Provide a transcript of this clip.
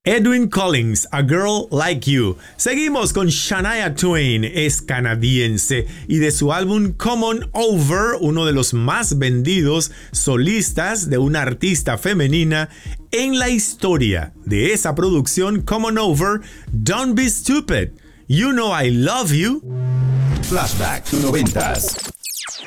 Edwyn Collins, A Girl Like You. Seguimos con Shania Twain, es canadiense y de su álbum Come On Over, uno de los más vendidos solistas de una artista femenina en la historia. De esa producción, Come On Over, Don't Be Stupid, You Know I Love You. Flashback to 90s.